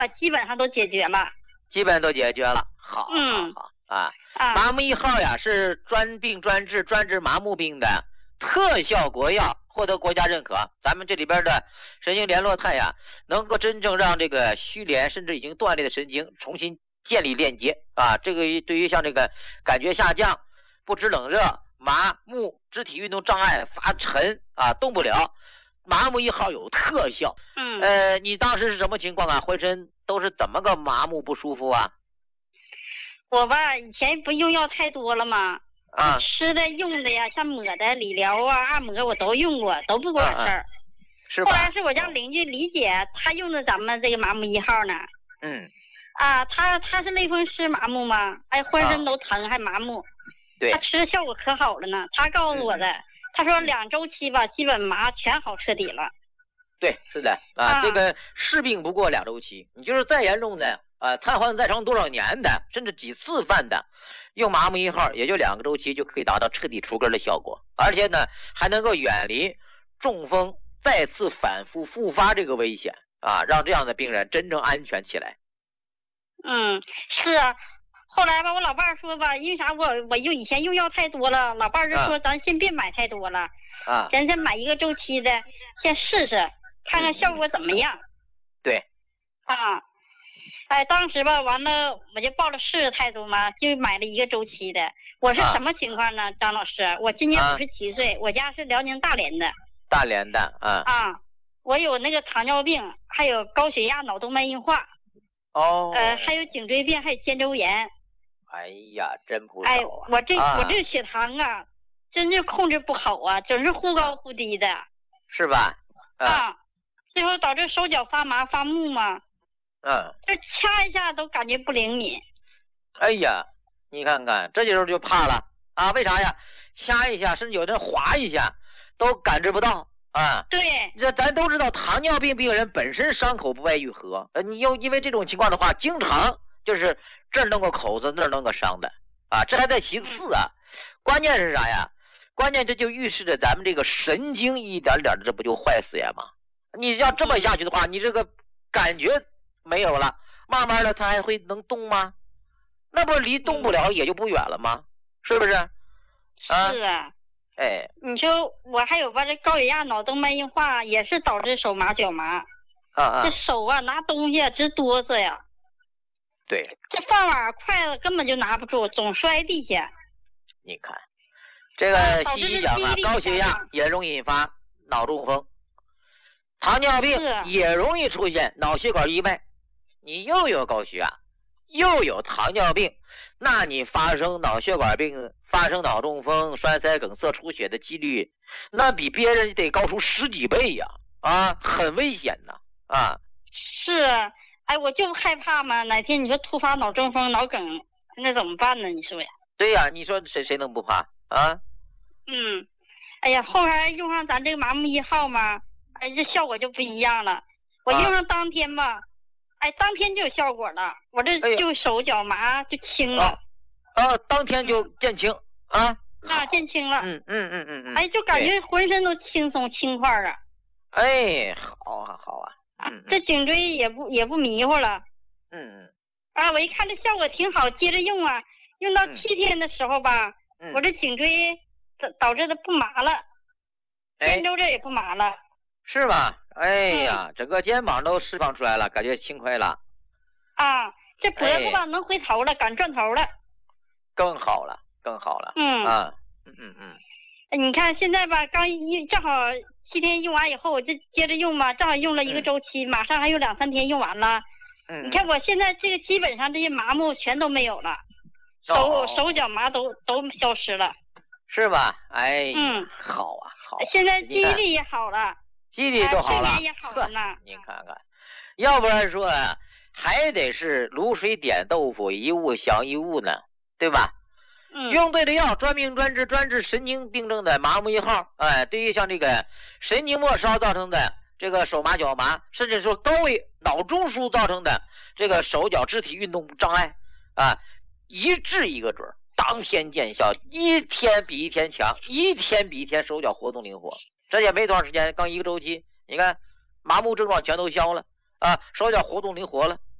基本上都解决了。 基本都解决了，好，好啊。麻木1号呀是专病专治麻木病的特效国药，获得国家认可。咱们这里边的神经联络肽呀，能够真正让这个虚连甚至已经断裂的神经重新建立链接啊。这个对于像这个感觉下降、不知冷热、麻木、肢体运动障碍、发沉啊、动不了，麻木1号有特效。你当时是什么情况啊？浑身都是怎么个麻木不舒服啊？ 我吧，以前不用药太多了吗？吃的用的呀，像抹的、理疗啊、按摩我都用过，都不管事儿。 是吧？ 后来是我家邻居李姐，她用的咱们这个麻木1号呢。她是类风湿麻木嘛，浑身都疼还麻木。 对。 她吃的效果可好了呢，她告诉我的，她说2周期吧，基本麻全好彻底了。 对，是的这个是病不过2周期，你就是再严重的瘫痪再长多少年的，甚至几次犯的，用麻木1号也就2个周期就可以达到彻底除根的效果，而且呢还能够远离中风再次反复复发这个危险让这样的病人真正安全起来。 是啊。后来吧，我老伴儿说吧，因为啥我以前用药太多了，老伴儿就说咱先别买太多了咱先买1个周期的，先试试看看效果怎么样。 对。 当时吧，完了我就报了试试态度嘛，就买了1个周期的。我是什么情况呢，张老师？我今年57岁，我家是辽宁大连的。 大连的我有那个糖尿病，还有高血压、脑动脉硬化。还有颈椎病，还有肩周炎。 哎呀，真不少我这血糖真是控制不好总是忽高忽低的。 是吧？ 最后导致手脚发麻发木嘛。就掐一下都感觉不灵敏。 哎呀，你看看这时候就怕了为啥呀？掐一下甚至有人划一下都感知不到对， 这咱都知道糖尿病病人本身伤口不外愈合，你又因为这种情况的话，经常就是这儿弄个口子那儿弄个伤的这还在其次关键是啥呀？关键这就预示着咱们这个神经一点点的这不就坏死呀吗？你要这么下去的话，你这个感觉没有了，慢慢的它还会能动吗？那不离动不了也就不远了吗？是不是？ 是你说我还有吧，这高血压、脑动脉硬化也是导致手麻脚麻这手拿东西直哆嗦呀。 对， 这饭碗筷子根本就拿不住，总摔地下。 你看这个西医讲高血压也容易引发脑中风，糖尿病也容易出现脑血管意外。你又有高血压又有糖尿病，那你发生脑血管病、发生脑中风、栓塞、梗塞、出血的几率那比别人得高出10几倍呀很危险呐是我就害怕嘛，哪天你说突发脑中风、脑梗那怎么办呢？你说呀？ 对呀，你说谁能不怕哎呀，后来用上咱这个麻木1号嘛，这效果就不一样了。我用上当天吧当天就有效果了，我这就手脚麻就轻了。 当天就见轻见轻了。就感觉浑身都轻松轻快好这颈椎也不迷糊了。我一看这效果挺好，接着用用到7天的时候吧，我这颈椎导致的不麻了，肩周这也不麻了。 是吧？整个肩膀都释放出来了，感觉轻快了。 这脖子吧能回头了，敢转头了。 更好了。 你看现在吧，正好7天用完以后，我就接着用嘛，正好用了1个周期，马上还有2、3天用完了。你看我现在这个基本上这些麻木全都没有了，手脚麻都消失了。 是吧？好。 现在记忆力也好了， 记忆力都好了， 睡眠也好了呢。 您看看，要不然说还得是卤水点豆腐，一物降一物呢，对吧？用对了药，专病专治神经病症的麻木1号，对于像这个神经末梢造成的这个手麻脚麻，甚至说高位脑中枢造成的这个手脚肢体运动障碍一治一个准，当天见效，一天比一天强，一天比一天手脚活动灵活。这也没多长时间，刚1个周期，你看麻木症状全都消了， 啊，手脚活动灵活了。